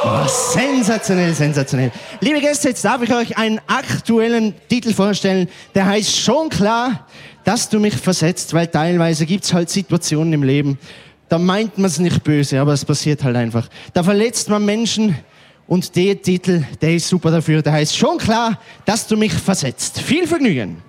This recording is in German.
Oh, sensationell, sensationell. Liebe Gäste, jetzt darf ich euch einen aktuellen Titel vorstellen, der heißt Schon klar, dass du mich versetzt, weil teilweise gibt's halt Situationen im Leben, da meint man es nicht böse, aber es passiert halt einfach. Da verletzt man Menschen und der Titel, der ist super dafür, der heißt Schon klar, dass du mich versetzt. Viel Vergnügen!